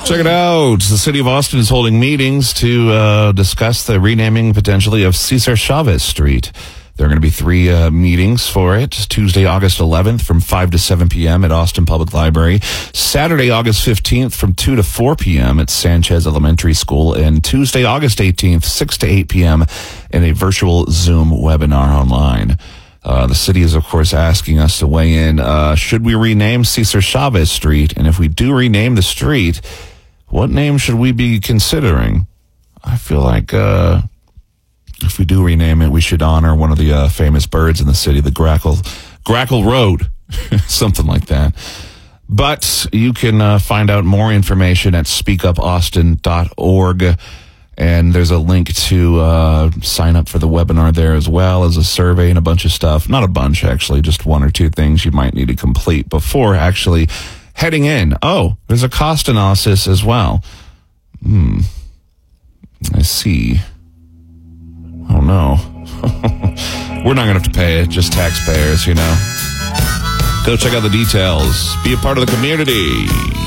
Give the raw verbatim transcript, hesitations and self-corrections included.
Check it out. The city of Austin is holding meetings to uh, discuss the renaming potentially of Cesar Chavez Street. There are going to be three uh, meetings for it. Tuesday, August eleventh from five to seven p.m. at Austin Public Library. Saturday, August fifteenth from two to four p.m. at Sanchez Elementary School. And Tuesday, August eighteenth, six to eight p.m. in a virtual Zoom webinar online. Uh, the city is, of course, asking us to weigh in. Uh, should we rename Cesar Chavez Street? And if we do rename the street, what name should we be considering? I feel like uh, if we do rename it, we should honor one of the uh, famous birds in the city, the grackle, grackle road, something like that. But you can uh, find out more information at speak up austin dot org. And there's a link to uh, sign up for the webinar there, as well as a survey and a bunch of stuff. Not a bunch, actually, just one or two things you might need to complete before actually heading in. Oh, there's a cost analysis as well. Hmm. I see. Oh, no. We're not going to have to pay it, just taxpayers, you know. Go check out the details. Be a part of the community.